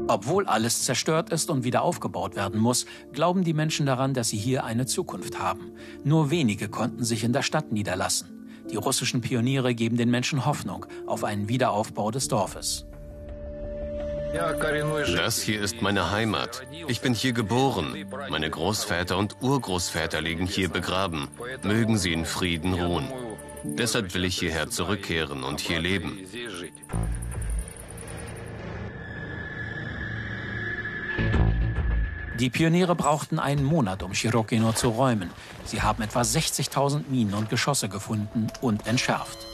Obwohl alles zerstört ist und wieder aufgebaut werden muss, glauben die Menschen daran, dass sie hier eine Zukunft haben. Nur wenige konnten sich in der Stadt niederlassen. Die russischen Pioniere geben den Menschen Hoffnung auf einen Wiederaufbau des Dorfes. Das hier ist meine Heimat. Ich bin hier geboren. Meine Großväter und Urgroßväter liegen hier begraben. Mögen sie in Frieden ruhen. Deshalb will ich hierher zurückkehren und hier leben. Die Pioniere brauchten einen Monat, um Shirokino zu räumen. Sie haben etwa 60.000 Minen und Geschosse gefunden und entschärft.